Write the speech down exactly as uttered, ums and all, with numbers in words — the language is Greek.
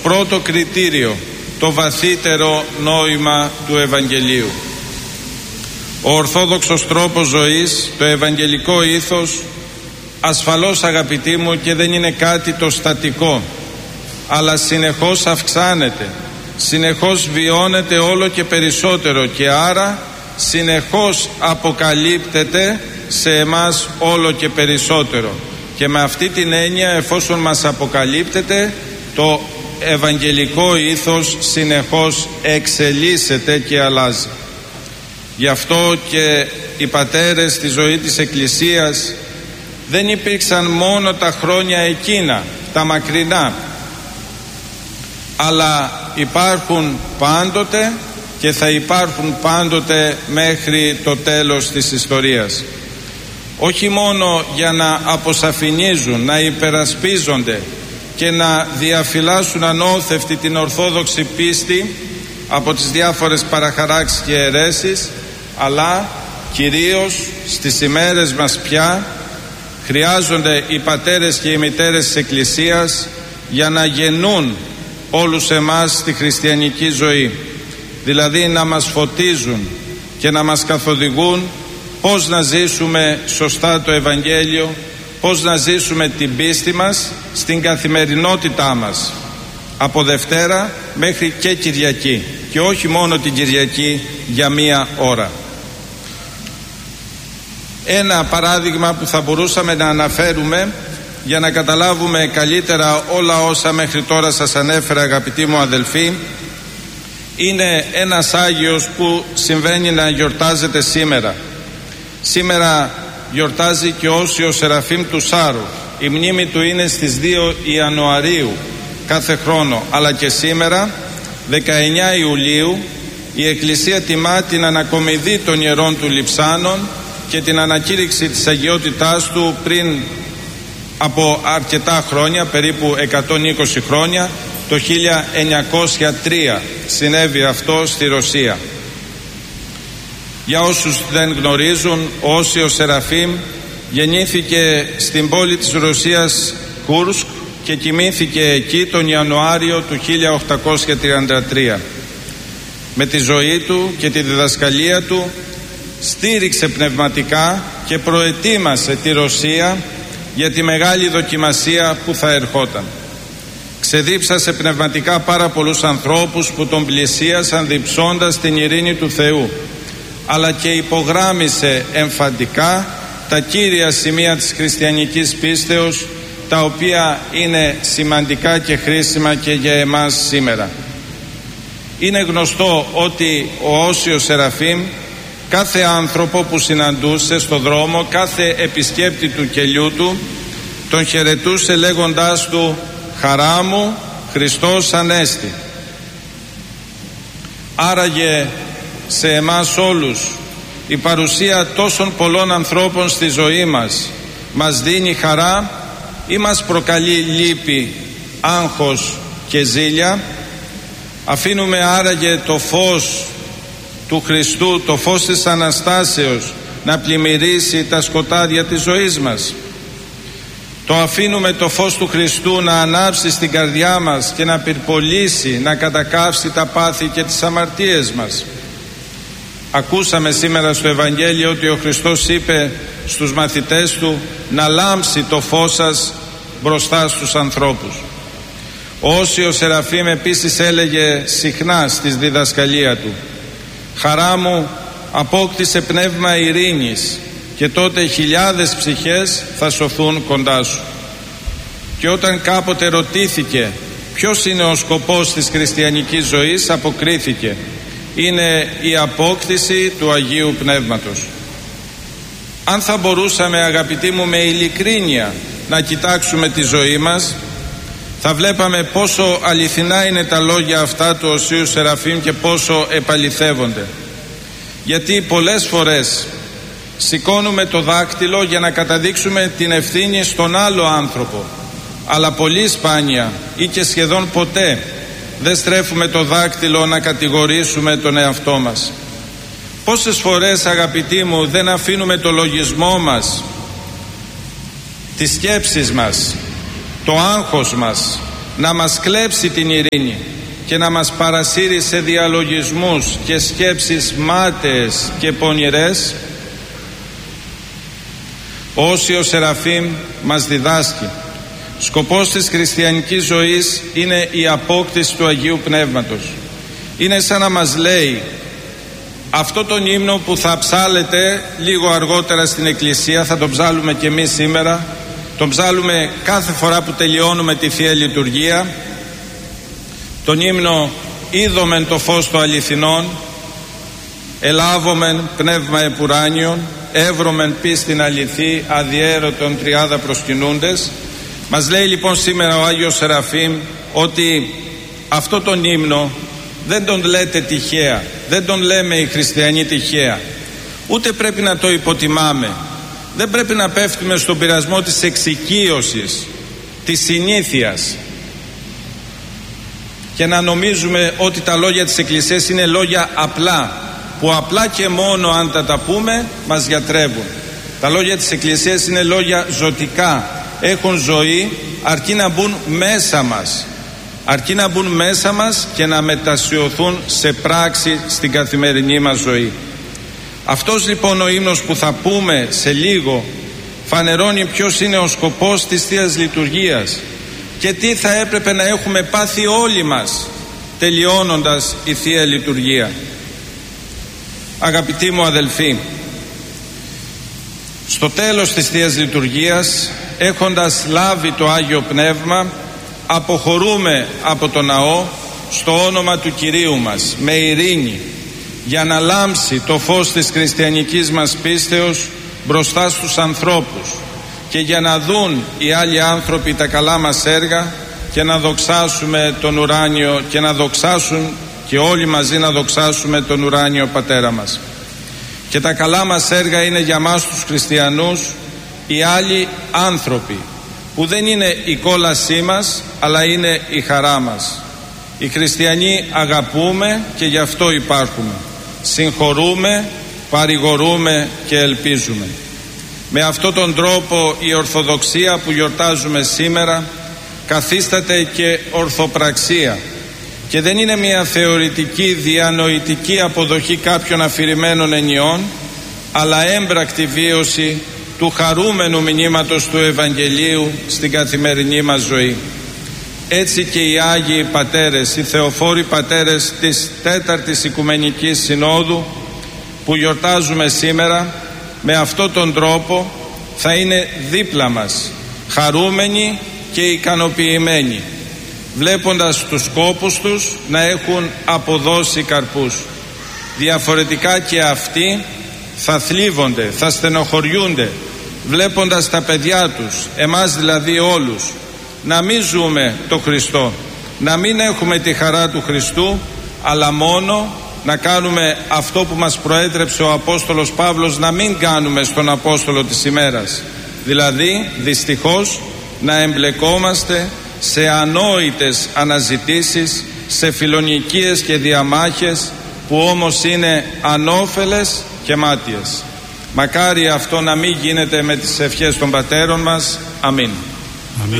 ως πρώτο κριτήριο το βαθύτερο νόημα του Ευαγγελίου. Ο ορθόδοξος τρόπος ζωής, το ευαγγελικό ήθος, ασφαλώς αγαπητοί μου, και δεν είναι κάτι το στατικό, αλλά συνεχώς αυξάνεται, συνεχώς βιώνεται όλο και περισσότερο και άρα συνεχώς αποκαλύπτεται σε εμάς όλο και περισσότερο. Και με αυτή την έννοια, εφόσον μας αποκαλύπτεται, το ευαγγελικό ήθος συνεχώς εξελίσσεται και αλλάζει. Γι' αυτό και οι πατέρες στη ζωή της Εκκλησίας δεν υπήρξαν μόνο τα χρόνια εκείνα, τα μακρινά, αλλά υπάρχουν πάντοτε και θα υπάρχουν πάντοτε μέχρι το τέλος της ιστορίας. Όχι μόνο για να αποσαφηνίζουν, να υπερασπίζονται και να διαφυλάσσουν ανώθευτη την ορθόδοξη πίστη από τις διάφορες παραχαράξεις και αιρέσεις, αλλά κυρίως στις ημέρες μας πια χρειάζονται οι πατέρες και οι μητέρες της Εκκλησίας για να γεννούν όλους εμάς στη χριστιανική ζωή, δηλαδή να μας φωτίζουν και να μας καθοδηγούν πώς να ζήσουμε σωστά το Ευαγγέλιο, πώς να ζήσουμε την πίστη μας στην καθημερινότητά μας, από Δευτέρα μέχρι και Κυριακή, και όχι μόνο την Κυριακή για μία ώρα. Ένα παράδειγμα που θα μπορούσαμε να αναφέρουμε για να καταλάβουμε καλύτερα όλα όσα μέχρι τώρα σας ανέφερα, αγαπητοί μου αδελφοί, είναι ένας Άγιος που συμβαίνει να γιορτάζεται σήμερα. Σήμερα γιορτάζει και ο Όσιος Σεραφείμ του Σάρου. Η μνήμη του είναι στις δύο Ιανουαρίου κάθε χρόνο, αλλά και σήμερα δεκαεννιά Ιουλίου η Εκκλησία τιμά την ανακομιδή των ιερών του Λειψάνων και την ανακήρυξη της αγιότητάς του πριν από αρκετά χρόνια, περίπου εκατόν είκοσι χρόνια, το χίλια εννιακόσια τρία συνέβη αυτό στη Ρωσία. Για όσους δεν γνωρίζουν, ο Όσιος Σεραφείμ γεννήθηκε στην πόλη της Ρωσίας Κούρσκ και κοιμήθηκε εκεί τον Ιανουάριο του χίλια οκτακόσια τριάντα τρία. Με τη ζωή του και τη διδασκαλία του στήριξε πνευματικά και προετοίμασε τη Ρωσία για τη μεγάλη δοκιμασία που θα ερχόταν. Ξεδίψασε πνευματικά πάρα πολλούς ανθρώπους που τον πλησίασαν διψώντας την ειρήνη του Θεού, αλλά και υπογράμμισε εμφαντικά τα κύρια σημεία της χριστιανικής πίστεως, τα οποία είναι σημαντικά και χρήσιμα και για εμάς σήμερα. Είναι γνωστό ότι ο Όσιος Σεραφείμ κάθε άνθρωπο που συναντούσε στο δρόμο, κάθε επισκέπτη του κελιού του, τον χαιρετούσε λέγοντάς του «Χαρά μου, Χριστός Ανέστη». Άραγε σε εμάς όλους η παρουσία τόσων πολλών ανθρώπων στη ζωή μας μας δίνει χαρά ή μας προκαλεί λύπη, άγχος και ζήλια? Αφήνουμε άραγε το φως του Χριστού, το φως της Αναστάσεως να πλημμυρίσει τα σκοτάδια της ζωής μας? Το αφήνουμε το φως του Χριστού να ανάψει στην καρδιά μας και να πυρπολίσει, να κατακάψει τα πάθη και τις αμαρτίες μας? Ακούσαμε σήμερα στο Ευαγγέλιο ότι ο Χριστός είπε στους μαθητές του να λάμψει το φως σας μπροστά στους ανθρώπους. Ο Όσιος Σεραφείμ επίσης έλεγε συχνά στη διδασκαλία του «Χαρά μου απόκτησε πνεύμα ειρήνης και τότε χιλιάδες ψυχές θα σωθούν κοντά σου». Και όταν κάποτε ρωτήθηκε ποιος είναι ο σκοπός της χριστιανικής ζωής, αποκρίθηκε «Είναι η απόκτηση του Αγίου Πνεύματος». Αν θα μπορούσαμε, αγαπητοί μου, με ειλικρίνεια να κοιτάξουμε τη ζωή μας, θα βλέπαμε πόσο αληθινά είναι τα λόγια αυτά του Οσίου Σεραφείμ και πόσο επαληθεύονται. Γιατί πολλές φορές σηκώνουμε το δάκτυλο για να καταδείξουμε την ευθύνη στον άλλο άνθρωπο, αλλά πολύ σπάνια ή και σχεδόν ποτέ δεν στρέφουμε το δάκτυλο να κατηγορήσουμε τον εαυτό μας. Πόσες φορές, αγαπητοί μου, δεν αφήνουμε το λογισμό μας, τις σκέψεις μας, το άγχος μας, να μας κλέψει την ειρήνη και να μας παρασύρει σε διαλογισμούς και σκέψεις μάταιες και πονηρές, όσοι ο Σεραφείμ μας διδάσκει. Σκοπός της χριστιανικής ζωής είναι η απόκτηση του Αγίου Πνεύματος. Είναι σαν να μας λέει αυτό τον ύμνο που θα ψάλετε λίγο αργότερα στην εκκλησία, θα τον ψάλουμε και εμείς σήμερα, τον ψάλουμε κάθε φορά που τελειώνουμε τη Θεία Λειτουργία, τον ύμνο «Είδομεν το φως το αληθινόν, ελάβομεν πνεύμα επουράνιον, εύρωμεν πίστην αληθή, αδιέρωτον τριάδα προσκυνούντες». Μας λέει λοιπόν σήμερα ο Άγιος Σεραφείμ ότι αυτό τον ύμνο δεν τον λέτε τυχαία, δεν τον λέμε οι χριστιανοί τυχαία, ούτε πρέπει να το υποτιμάμε, δεν πρέπει να πέφτουμε στον πειρασμό της εξοικείωσης, της συνήθειας και να νομίζουμε ότι τα λόγια της Εκκλησίας είναι λόγια απλά, που απλά και μόνο αν τα τα πούμε μας γιατρεύουν. Τα λόγια της Εκκλησίας είναι λόγια ζωτικά, έχουν ζωή, αρκεί να μπουν μέσα μας, αρκεί να μπουν μέσα μας και να μετασιωθούν σε πράξη στην καθημερινή μας ζωή. Αυτός λοιπόν ο ύμνος που θα πούμε σε λίγο φανερώνει ποιος είναι ο σκοπός της Θείας Λειτουργίας και τι θα έπρεπε να έχουμε πάθει όλοι μας τελειώνοντας η Θεία Λειτουργία. Αγαπητοί μου αδελφοί, στο τέλος της Θείας Λειτουργίας, έχοντας λάβει το Άγιο Πνεύμα, αποχωρούμε από το ναό στο όνομα του Κυρίου μας με ειρήνη, για να λάμψει το φως της χριστιανικής μας πίστεως μπροστά στους ανθρώπους και για να δουν οι άλλοι άνθρωποι τα καλά μας έργα και να δοξάσουμε τον ουράνιο και να δοξάσουν και όλοι μαζί να δοξάσουμε τον ουράνιο Πατέρα μας. Και τα καλά μας έργα είναι για μας τους χριστιανούς οι άλλοι άνθρωποι που δεν είναι η κόλασή μας αλλά είναι η χαρά μας. Οι χριστιανοί αγαπούμε και γι' αυτό υπάρχουμε. Συγχωρούμε, παρηγορούμε και ελπίζουμε. Με αυτόν τον τρόπο η Ορθοδοξία που γιορτάζουμε σήμερα καθίσταται και ορθοπραξία και δεν είναι μια θεωρητική διανοητική αποδοχή κάποιων αφηρημένων ενιών, αλλά έμπρακτη βίωση του χαρούμενου μηνύματος του Ευαγγελίου στην καθημερινή μας ζωή. Έτσι και οι Άγιοι Πατέρες, οι Θεοφόροι Πατέρες της Τέταρτης Οικουμενικής Συνόδου που γιορτάζουμε σήμερα, με αυτόν τον τρόπο θα είναι δίπλα μας, χαρούμενοι και ικανοποιημένοι, βλέποντας τους σκόπους τους να έχουν αποδώσει καρπούς. Διαφορετικά και αυτοί θα θλίβονται, θα στενοχωριούνται, βλέποντας τα παιδιά τους, εμάς δηλαδή όλους, να μην ζούμε το Χριστό, να μην έχουμε τη χαρά του Χριστού, αλλά μόνο να κάνουμε αυτό που μας προέτρεψε ο Απόστολος Παύλος να μην κάνουμε στον Απόστολο της ημέρας, δηλαδή δυστυχώς να εμπλεκόμαστε σε ανόητες αναζητήσεις, σε φιλονικίες και διαμάχες που όμως είναι ανώφελες και μάτιες. Μακάρι αυτό να μην γίνεται με τις ευχές των πατέρων μας. Αμήν.